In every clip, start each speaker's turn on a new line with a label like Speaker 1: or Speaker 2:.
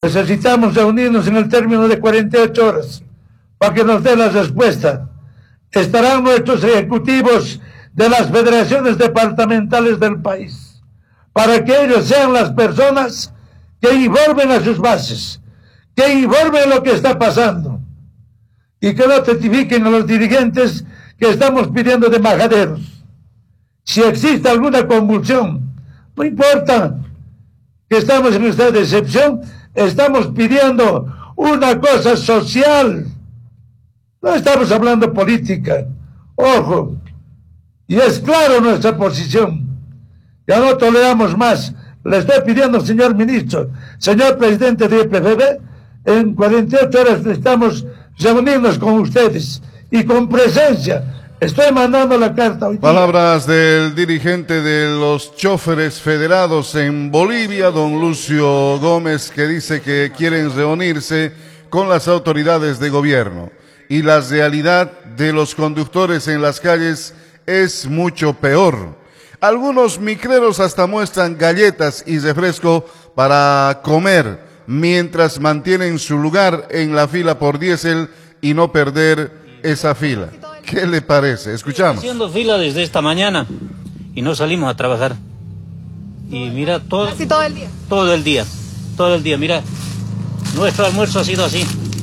Speaker 1: Necesitamos reunirnos en el término de 48 horas para que nos dé la respuesta. Estarán nuestros ejecutivos de las federaciones departamentales del país, para que ellos sean las personas que informen a sus bases, que informen lo que está pasando y que notifiquen a los dirigentes que estamos pidiendo de majaderos. Si existe alguna convulsión, no importa que estamos en estado de excepción, estamos pidiendo una cosa social. No estamos hablando política. Ojo. Y es claro nuestra posición. Ya no toleramos más. Le estoy pidiendo, señor ministro, señor presidente de YPFB, en 48 horas necesitamos reunirnos con ustedes y con presencia. Estoy mandando la carta hoy día.
Speaker 2: Palabras del dirigente de los choferes federados en Bolivia, don Lucio Gómez, que dice que quieren reunirse con las autoridades de gobierno. Y la realidad de los conductores en las calles es mucho peor. Algunos micreros hasta muestran galletas y refresco para comer, mientras mantienen su lugar en la fila por diésel y no perder esa fila. ¿Qué le parece? Escuchamos.
Speaker 3: Haciendo fila desde esta mañana y no salimos a trabajar. Y mira,
Speaker 4: ¿Así todo el día?
Speaker 3: Todo el día, mira. Nuestro almuerzo ha sido así.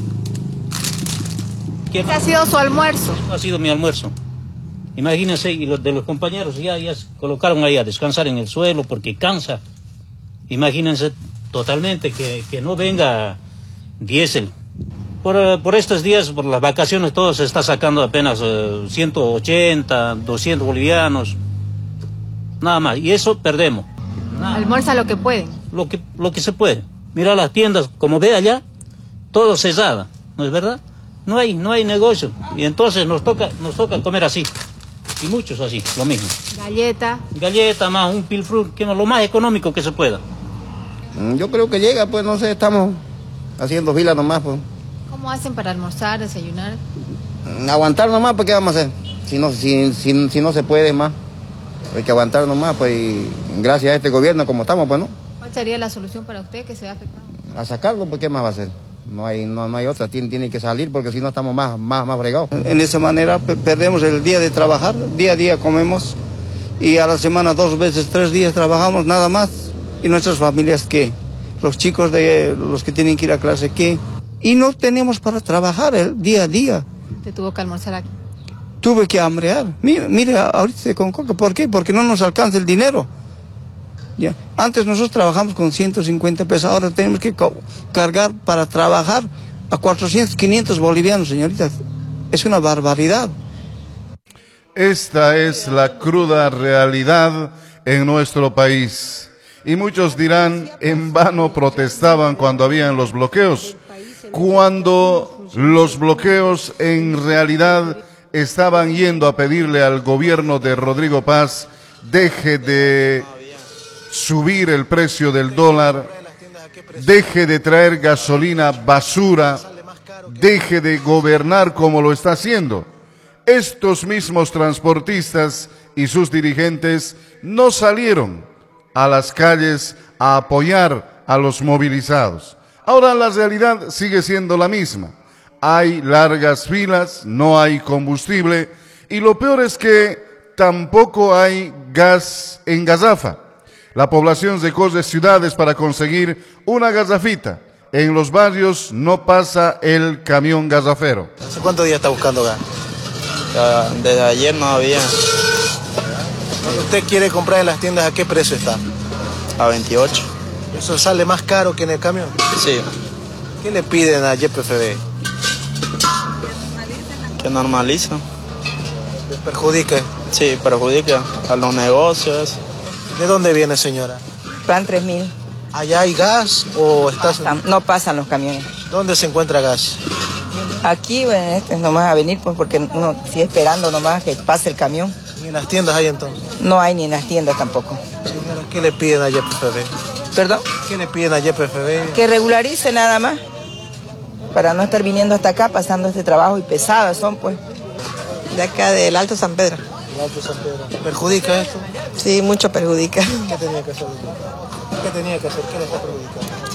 Speaker 4: ¿Qué ha sido su almuerzo?
Speaker 3: Ha sido mi almuerzo. Imagínense, y los de los compañeros ya se colocaron ahí a descansar en el suelo porque cansa. Imagínense totalmente que no venga diésel. Por estos días, por las vacaciones, todo se está sacando apenas 180, 200 bolivianos, nada más. Y eso perdemos.
Speaker 4: Almuerza lo que pueden.
Speaker 3: Lo que se puede. Mira las tiendas, como ve allá, todo cerrada, ¿no es verdad? No hay negocio. Y entonces nos toca comer así. Y muchos así, lo mismo.
Speaker 4: Galleta
Speaker 3: más un pilfrut, que lo más económico que se pueda.
Speaker 5: Yo creo que llega, pues no sé, estamos haciendo fila nomás, pues.
Speaker 4: ¿Cómo hacen para almorzar, desayunar?
Speaker 5: Aguantar nomás, pues ¿qué vamos a hacer? Si no se puede más, hay que aguantar nomás, pues y gracias a este gobierno como estamos, pues no.
Speaker 4: ¿Cuál sería la solución para usted que se ha afectado?
Speaker 5: A sacarlo, pues ¿qué más va a hacer? No hay otra, tiene que salir porque si no estamos más fregados.
Speaker 6: En esa manera perdemos el día de trabajar, día a día comemos y a la semana 2 veces, 3 días trabajamos nada más. ¿Y nuestras familias qué? Los chicos de los que tienen que ir a clase qué? Y no tenemos para trabajar el día a día.
Speaker 4: ¿Te tuvo que almorzar aquí?
Speaker 6: Tuve que hambrear. Mire, ahorita con coca. ¿Por qué? Porque no nos alcanza el dinero. Ya. Antes nosotros trabajamos con 150 pesos, ahora tenemos que cargar para trabajar a 400, 500 bolivianos, señoritas. Es una barbaridad.
Speaker 2: Esta es la cruda realidad en nuestro país. Y muchos dirán, en vano protestaban cuando habían los bloqueos, cuando los bloqueos en realidad estaban yendo a pedirle al gobierno de Rodrigo Paz, deje de subir el precio del dólar, deje de traer gasolina basura, deje de gobernar como lo está haciendo. Estos mismos transportistas y sus dirigentes no salieron a las calles a apoyar a los movilizados. Ahora la realidad sigue siendo la misma. Hay largas filas, no hay combustible y lo peor es que tampoco hay gas en Gazafa. La población recorre ciudades para conseguir una gazafita. En los barrios no pasa el camión gazafero.
Speaker 7: ¿Hace cuántos días está buscando gas?
Speaker 8: Desde ayer no había.
Speaker 7: Cuando usted quiere comprar en las tiendas, ¿a qué precio está?
Speaker 8: A 28.
Speaker 7: ¿Eso sale más caro que en el camión?
Speaker 8: Sí.
Speaker 7: ¿Qué le piden a YPFB?
Speaker 8: Que normaliza.
Speaker 7: ¿Les perjudica?
Speaker 8: Sí, perjudica a los negocios.
Speaker 7: ¿De dónde viene, señora?
Speaker 9: Plan 3000.
Speaker 7: ¿Allá hay gas o estás...?
Speaker 9: No pasan los camiones.
Speaker 7: ¿Dónde se encuentra gas?
Speaker 9: Aquí, bueno, nomás a venir, pues porque uno sigue esperando nomás que pase el camión.
Speaker 7: ¿Ni en las tiendas hay entonces?
Speaker 9: No hay ni en las tiendas tampoco.
Speaker 7: Señora, ¿qué le piden a YPFB?
Speaker 9: ¿Perdón?
Speaker 7: ¿Qué le piden a YPFB?
Speaker 9: Que regularice nada más, para no estar viniendo hasta acá, pasando este trabajo y pesadas son, pues.
Speaker 10: De acá del Alto San Pedro.
Speaker 7: El Alto San Pedro. ¿Perjudica esto?
Speaker 10: Sí, mucho perjudica.
Speaker 7: ¿Qué tenía que hacer? ¿Qué tenía que hacer? ¿Qué le está perjudicando?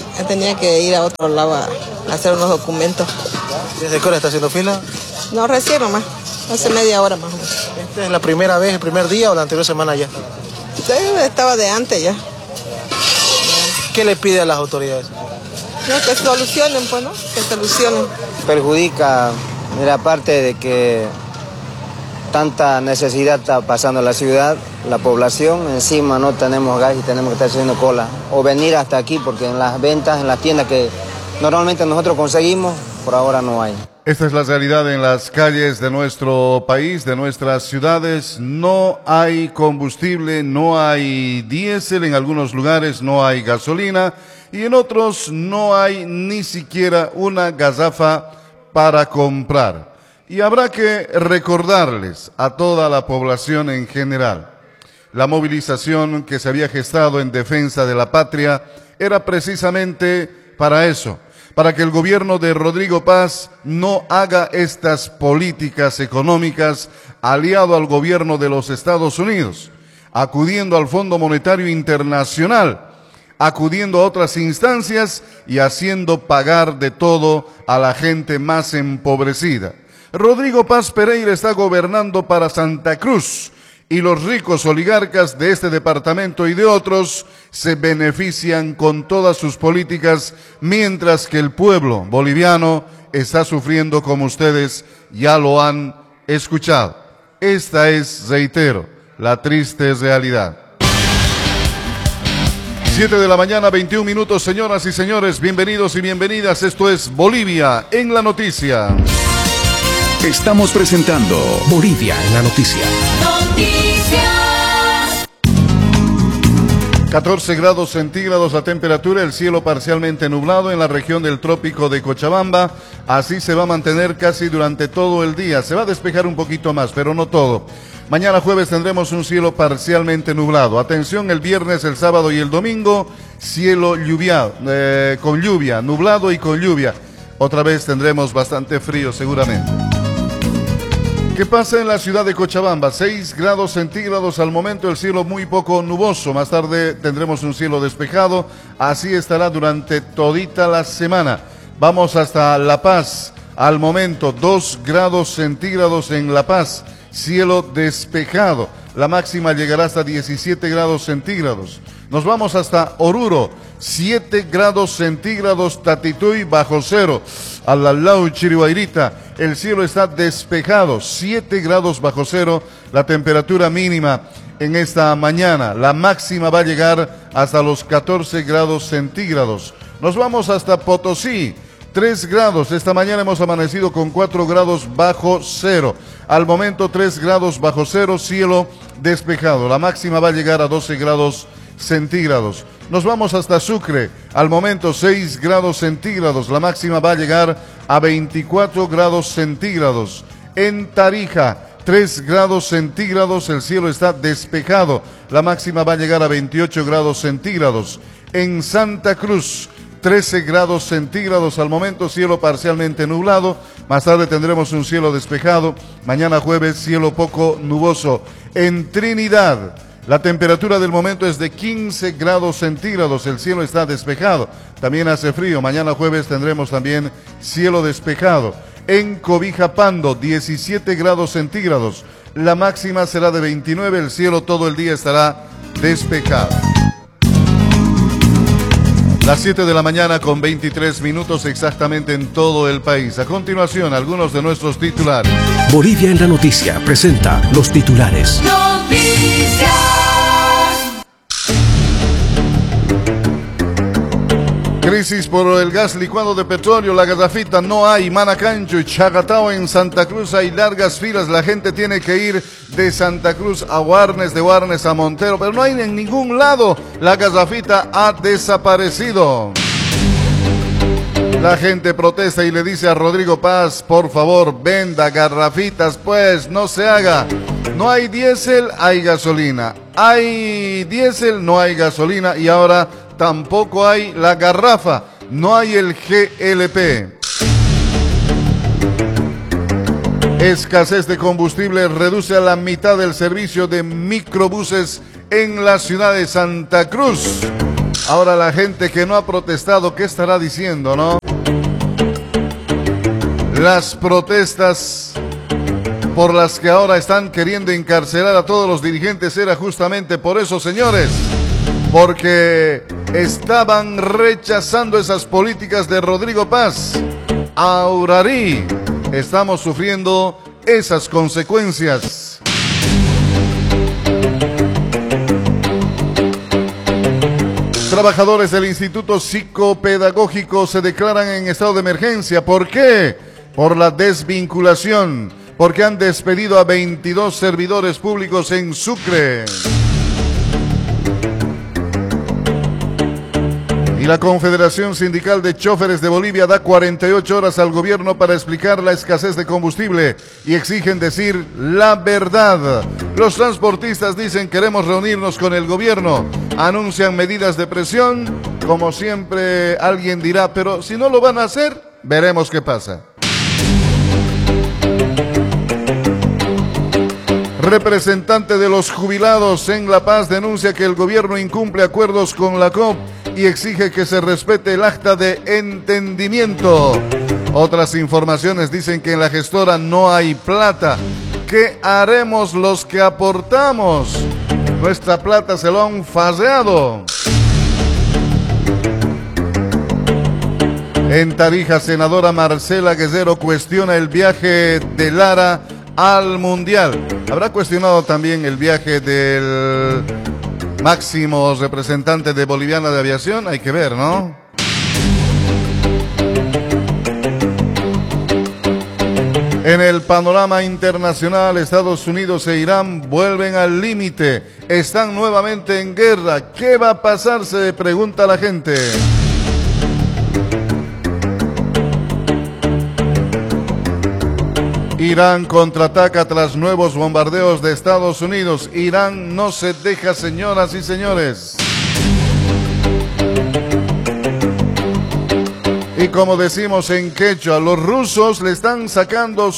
Speaker 10: Ya tenía que ir a otro lado a hacer unos documentos.
Speaker 7: ¿Desde qué hora está haciendo fila?
Speaker 10: No, recién nomás, hace media hora más o menos.
Speaker 7: ¿Esta es la primera vez, el primer día o la anterior semana ya?
Speaker 10: Sí, estaba de antes ya.
Speaker 7: ¿Qué le pide a las autoridades?
Speaker 10: No, que solucionen, pues, ¿no? Que solucionen.
Speaker 11: Perjudica de la parte de que tanta necesidad está pasando en la ciudad, la población, encima no tenemos gas y tenemos que estar haciendo cola. O venir hasta aquí, porque en las ventas, en las tiendas que normalmente nosotros conseguimos, por ahora no hay.
Speaker 2: Esta es la realidad en las calles de nuestro país, de nuestras ciudades. No hay combustible, no hay diésel, en algunos lugares no hay gasolina y en otros no hay ni siquiera una garrafa para comprar. Y habrá que recordarles a toda la población en general, la movilización que se había gestado en defensa de la patria era precisamente para eso, para que el gobierno de Rodrigo Paz no haga estas políticas económicas aliado al gobierno de los Estados Unidos, acudiendo al Fondo Monetario Internacional, acudiendo a otras instancias y haciendo pagar de todo a la gente más empobrecida. Rodrigo Paz Pereira está gobernando para Santa Cruz y los ricos oligarcas de este departamento y de otros se benefician con todas sus políticas, mientras que el pueblo boliviano está sufriendo, como ustedes ya lo han escuchado. Esta es, reitero, la triste realidad. 7 de la mañana, 21 minutos, señoras y señores, bienvenidos y bienvenidas. Esto es Bolivia en la Noticia.
Speaker 12: Estamos presentando Bolivia en la Noticia.
Speaker 2: 14 grados centígrados la temperatura, el cielo parcialmente nublado en la región del trópico de Cochabamba. Así se va a mantener casi durante todo el día. Se va a despejar un poquito más, pero no todo. Mañana jueves tendremos un cielo parcialmente nublado. Atención, el viernes, el sábado y el domingo, cielo con lluvia, nublado y con lluvia. Otra vez tendremos bastante frío seguramente. ¿Qué pasa en la ciudad de Cochabamba? 6 grados centígrados al momento, el cielo muy poco nuboso. Más tarde tendremos un cielo despejado. Así estará durante todita la semana. Vamos hasta La Paz. Al momento, 2 grados centígrados en La Paz. Cielo despejado. La máxima llegará hasta 17 grados centígrados. Nos vamos hasta Oruro. 7 grados centígrados, Tatituy bajo cero. Alalau, Chirihuayrita, el cielo está despejado, 7 grados bajo cero, la temperatura mínima en esta mañana. La máxima va a llegar hasta los 14 grados centígrados. Nos vamos hasta Potosí, 3 grados. Esta mañana hemos amanecido con 4 grados bajo cero. Al momento 3 grados bajo cero, cielo despejado. La máxima va a llegar a 12 grados centígrados. Nos vamos hasta Sucre, al momento 6 grados centígrados, la máxima va a llegar a 24 grados centígrados. En Tarija, 3 grados centígrados, el cielo está despejado, la máxima va a llegar a 28 grados centígrados. En Santa Cruz, 13 grados centígrados, al momento cielo parcialmente nublado, más tarde tendremos un cielo despejado, mañana jueves cielo poco nuboso. En Trinidad, la temperatura del momento es de 15 grados centígrados, el cielo está despejado, también hace frío, mañana jueves tendremos también cielo despejado. En Cobija Pando, 17 grados centígrados, la máxima será de 29, el cielo todo el día estará despejado. Las 7 de la mañana con 23 minutos exactamente en todo el país. A continuación, algunos de nuestros titulares.
Speaker 12: Bolivia en la Noticia presenta los titulares.
Speaker 13: Noticias.
Speaker 2: Crisis por el gas licuado de petróleo, la garrafita no hay. Manacancho y Chagatao en Santa Cruz hay largas filas, la gente tiene que ir de Santa Cruz a Guarnes, de Guarnes a Montero, pero no hay en ningún lado. La garrafita ha desaparecido. La gente protesta y le dice a Rodrigo Paz, por favor, venda garrafitas, pues no se haga. No hay diésel, hay gasolina. Hay diésel, no hay gasolina y ahora tampoco hay la garrafa, no hay el GLP. Escasez de combustible reduce a la mitad el servicio de microbuses en la ciudad de Santa Cruz. Ahora la gente que no ha protestado, ¿qué estará diciendo, no? Las protestas por las que ahora están queriendo encarcelar a todos los dirigentes era justamente por eso, señores, porque estaban rechazando esas políticas de Rodrigo Paz. Aurarí, estamos sufriendo esas consecuencias. Trabajadores del Instituto Psicopedagógico se declaran en estado de emergencia. ¿Por qué? Por la desvinculación, porque han despedido a 22 servidores públicos en Sucre. Y la Confederación Sindical de Chóferes de Bolivia da 48 horas al gobierno para explicar la escasez de combustible y exigen decir la verdad. Los transportistas dicen queremos reunirnos con el gobierno, anuncian medidas de presión, como siempre alguien dirá, pero si no lo van a hacer, veremos qué pasa. Representante de los jubilados en La Paz denuncia que el gobierno incumple acuerdos con la COP y exige que se respete el acta de entendimiento. Otras informaciones dicen que en la gestora no hay plata. ¿Qué haremos los que aportamos? Nuestra plata se lo han faseado. En Tarija, senadora Marcela Guerrero cuestiona el viaje de Lara al Mundial. Habrá cuestionado también el viaje del máximo representante de Boliviana de Aviación. Hay que ver, ¿no? En el panorama internacional, Estados Unidos e Irán vuelven al límite. Están nuevamente en guerra. ¿Qué va a pasar? Se pregunta la gente. Irán contraataca tras nuevos bombardeos de Estados Unidos. Irán no se deja, señoras y señores. Y como decimos en quechua, los rusos le están sacando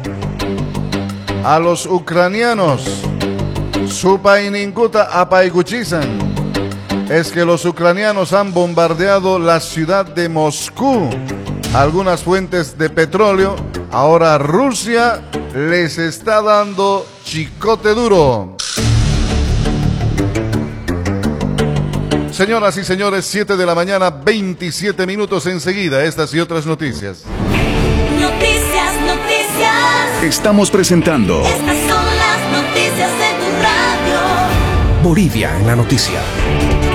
Speaker 2: a los ucranianos. Su paininkuta apaiguchizan. Es que los ucranianos han bombardeado la ciudad de Moscú. Algunas fuentes de petróleo. Ahora Rusia les está dando chicote duro. Señoras y señores, 7 de la mañana, 27 minutos enseguida. Estas y otras noticias.
Speaker 12: Noticias. Estamos presentando.
Speaker 13: Estas son las noticias de tu radio.
Speaker 12: Bolivia en la noticia.